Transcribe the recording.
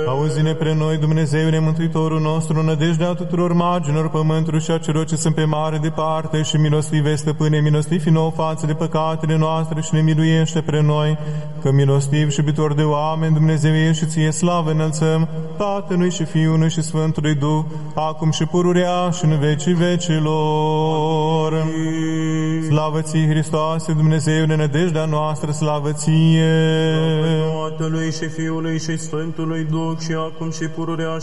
Auzi-ne pre noi, Dumnezeule, Mântuitorul nostru, nădejdea tuturor marginilor pământului și a celor ce sunt pe mare departe, și milostive, Stăpâne, milostivi nouă față de păcatele noastre și ne miluiește pre noi, că milostiv și iubitor de oameni, Dumnezeue, și ție slavă înălțăm, Tatălui și Fiului și Sfântului Duh, acum și pururea și în vecii vecilor. Slavă ție, Hristoase, Dumnezeule, nădejdea noastră, slavă ție! Tatălui și Fiului și Sfântului Duh, și acum și pururea